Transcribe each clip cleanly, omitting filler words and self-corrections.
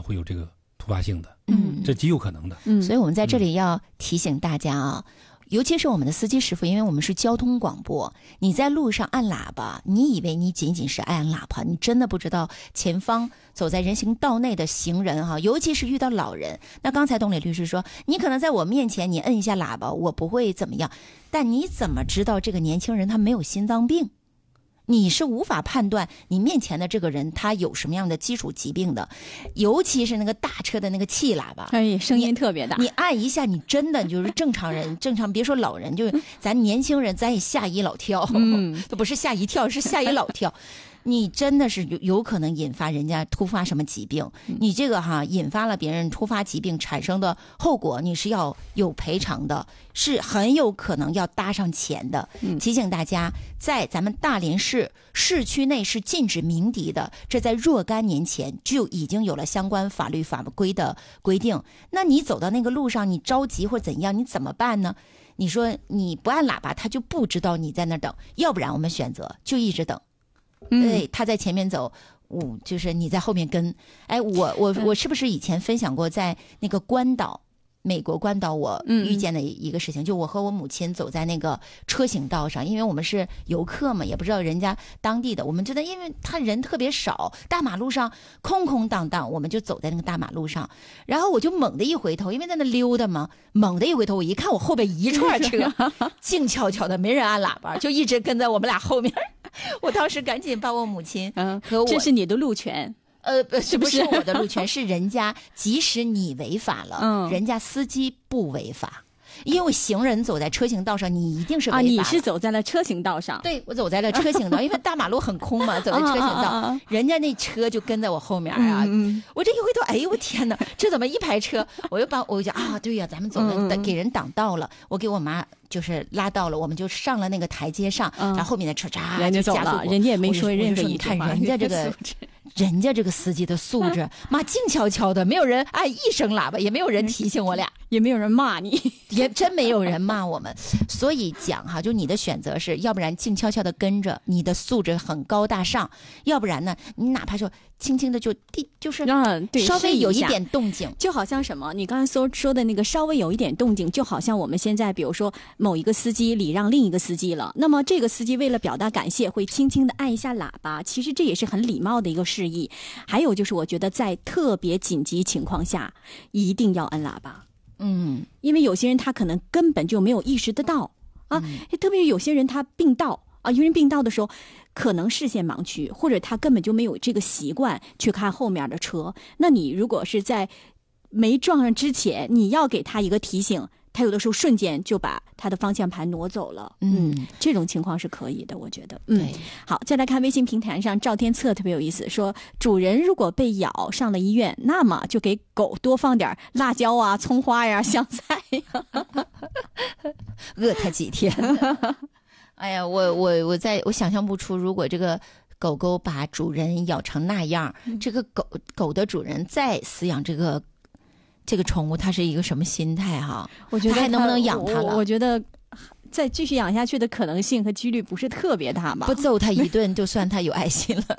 会有这个突发性的， 嗯， 这极有可能的。 所以我们在这里要提醒大家啊，尤其是我们的司机师傅，因为我们是交通广播，你在路上按喇叭，你以为你仅仅是按喇叭，你真的不知道前方走在人行道内的行人哈，尤其是遇到老人。那刚才董磊律师说，你可能在我面前你摁一下喇叭，我不会怎么样，但你怎么知道这个年轻人他没有心脏病？你是无法判断你面前的这个人他有什么样的基础疾病的，尤其是那个大车的那个气喇叭， 哎，声音特别大， 你按一下，你真的就是正常人，别说老人，就是咱年轻人，咱也吓一老跳，都不是吓一跳，是吓一老跳。你真的是有可能引发人家突发什么疾病，你这个引发了别人突发疾病产生的后果，你是要有赔偿的，是很有可能要搭上钱的。提醒大家，在咱们大连市市区内是禁止鸣笛的，这在若干年前就已经有了相关法律法规的规定。那你走到那个路上，你着急或怎样，你怎么办呢？你说你不按喇叭，他就不知道你在那等，要不然我们选择就一直等。对，他在前面走，就是你在后面跟。哎，我是不是以前分享过，在那个关岛，美国关岛，我遇见的一个事情，就我和我母亲走在那个车行道上，因为我们是游客嘛，也不知道人家当地的，我们觉得因为他人特别少，大马路上空空荡荡，我们就走在那个大马路上，然后我就猛地一回头，因为在那溜达嘛，猛地一回头，我一看我后边一串车，静悄悄的，没人按喇叭，就一直跟在我们俩后面。我当时赶紧把我母亲和我， 这是你的路权。 不是我的路权，是人家，即使你违法了，人家司机不违法，因为行人走在车行道上，你一定是违法的。 你是走在了车行道上？ 对，我走在了车行道，因为大马路很空嘛，走在车行道，人家那车就跟在我后面啊。我这一回头，哎呦我天哪，这怎么一排车？我就讲对呀，咱们走了，给人挡道了。我给我妈就是拉到了，我们就上了那个台阶上，然后后面的车人家走了，人家也没说任何一句话。 你看人家这个司机的素质，妈静悄悄的，没有人按一声喇叭，也没有人提醒我俩， 也没有人骂你， 也真没有人骂我们。所以讲就你的选择是，要不然静悄悄的跟着，你的素质很高大上；要不然呢，你哪怕说轻轻的就是稍微有一点动静， 就好像什么，你刚才说的那个稍微有一点动静，就好像我们现在比如说某一个司机礼让另一个司机了，那么这个司机为了表达感谢，会轻轻的按一下喇叭，其实这也是很礼貌的一个示意。还有就是我觉得在特别紧急情况下一定要按喇叭，因为有些人他可能根本就没有意识得到啊，特别有些人他并道啊，有人并道的时候可能视线盲区，或者他根本就没有这个习惯去看后面的车，那你如果是在没撞上之前，你要给他一个提醒，他有的时候瞬间就把他的方向盘挪走了。这种情况是可以的，我觉得。 对。 好，再来看微信平台上赵天策特别有意思，说主人如果被咬上了医院，那么就给狗多放点辣椒啊、葱花呀、香菜呀， 饿它几天。哎呀，我想象不出，如果这个狗狗把主人咬成那样，这个狗的主人再饲养这个宠物，它是一个什么心态哈？ 我觉得还能不能养它了？ 我觉得再继续养下去的可能性和几率不是特别大吧？ 不揍它一顿，就算它有爱心了。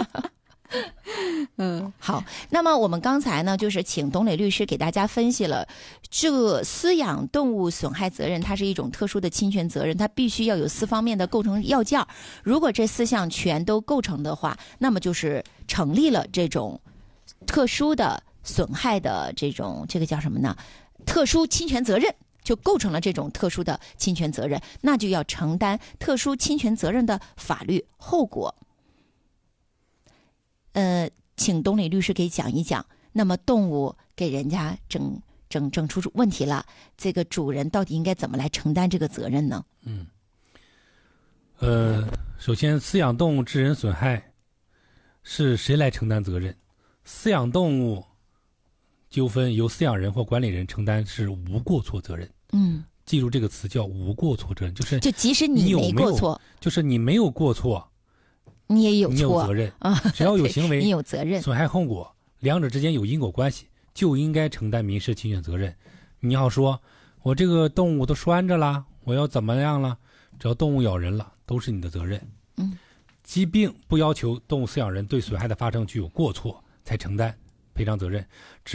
好，那么我们刚才呢，就是请董磊律师给大家分析了这个饲养动物损害责任，它是一种特殊的侵权责任，它必须要有4方面的构成要件。如果这4项全都构成的话，那么就是成立了这种特殊的损害的这个叫什么呢？特殊侵权责任，就构成了这种特殊的侵权责任，那就要承担特殊侵权责任的法律后果。请董磊律师给讲一讲，那么动物给人家整出问题了，这个主人到底应该怎么来承担这个责任呢？ 首先饲养动物致人损害是谁来承担责任？饲养动物纠纷由饲养人或管理人承担是无过错责任。记住这个词叫无过错责任，就即使你没过错， 就是你没有过错， 你也有错， 你有责任啊！只要有行为， 你有责任， 损害后果，两者之间有因果关系，就应该承担民事侵权责任。你要说我这个动物都拴着了，我要怎么样了？只要动物咬人了，都是你的责任。疾病不要求动物饲养人对损害的发生具有过错才承担赔偿责任，